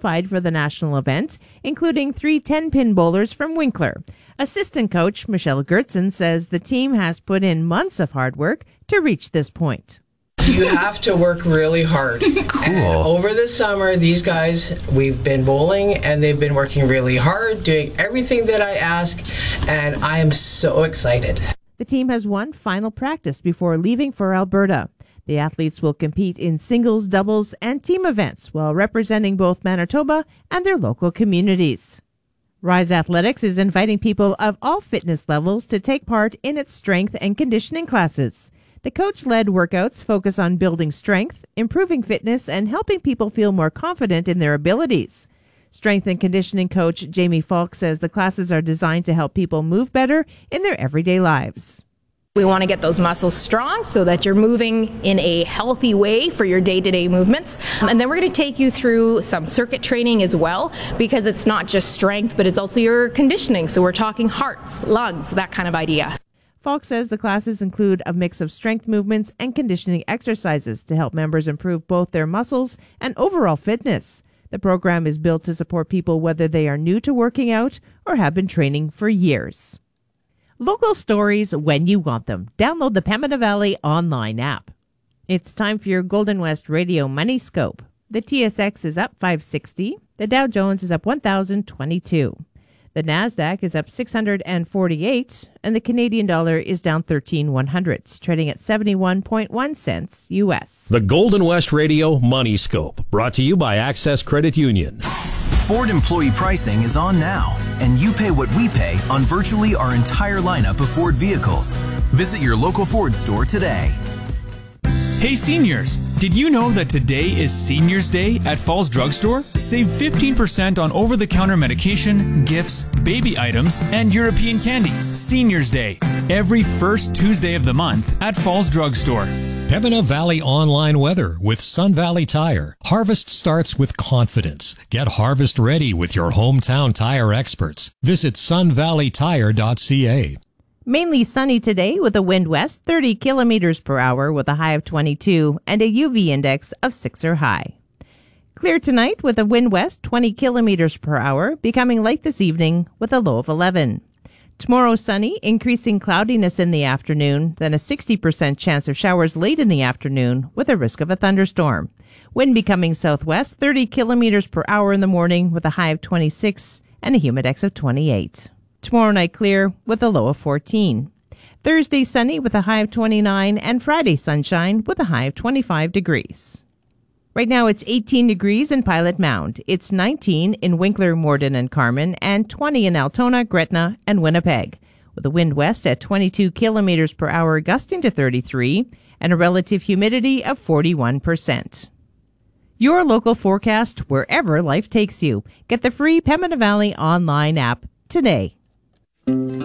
qualified for the national event, including 3 10-pin bowlers from Winkler. Assistant coach Michelle Gertzen says the team has put in months of hard work to reach this point. You have to work really hard. Cool. And over the summer, these guys, we've been bowling and they've been working really hard, doing everything that I ask, and I am so excited. The team has one final practice before leaving for Alberta. The athletes will compete in singles, doubles, and team events while representing both Manitoba and their local communities. Rise Athletics is inviting people of all fitness levels to take part in its strength and conditioning classes. The coach-led workouts focus on building strength, improving fitness, and helping people feel more confident in their abilities. Strength and conditioning coach Jamie Falk says the classes are designed to help people move better in their everyday lives. We want to get those muscles strong so that you're moving in a healthy way for your day-to-day movements. And then we're going to take you through some circuit training as well, because it's not just strength, but it's also your conditioning. So we're talking hearts, lungs, that kind of idea. Falk says the classes include a mix of strength movements and conditioning exercises to help members improve both their muscles and overall fitness. The program is built to support people whether they are new to working out or have been training for years. Local stories when you want them. Download the Pembina Valley online app. It's time for your Golden West Radio Money Scope. The TSX is up 560. The Dow Jones is up 1,022. The Nasdaq is up 648, and the Canadian dollar is down 13/100, trading at 71.1 cents U.S. The Golden West Radio Money Scope, brought to you by Access Credit Union. Ford employee pricing is on now, and you pay what we pay on virtually our entire lineup of Ford vehicles. Visit your local Ford store today. Hey seniors, did you know that today is Seniors Day at Falls Drugstore? Save 15% on over-the-counter medication, gifts, baby items, and European candy. Seniors Day, every first Tuesday of the month at Falls Drugstore. Pembina Valley online weather with Sun Valley Tire. Harvest starts with confidence. Get harvest ready with your hometown tire experts. Visit sunvalleytire.ca. Mainly sunny today with a wind west 30 kilometers per hour with a high of 22 and a UV index of 6 or high. Clear tonight with a wind west 20 kilometers per hour, becoming light this evening with a low of 11. Tomorrow sunny, increasing cloudiness in the afternoon, then a 60% chance of showers late in the afternoon with a risk of a thunderstorm. Wind becoming southwest 30 kilometers per hour in the morning with a high of 26 and a humidex of 28. Tomorrow night clear with a low of 14. Thursday sunny with a high of 29 and Friday sunshine with a high of 25 degrees. Right now it's 18 degrees in Pilot Mound. It's 19 in Winkler, Morden, and Carman, and 20 in Altona, Gretna, and Winnipeg, with a wind west at 22 kilometers per hour gusting to 33 and a relative humidity of 41%. Your local forecast wherever life takes you. Get the free Pembina Valley online app today.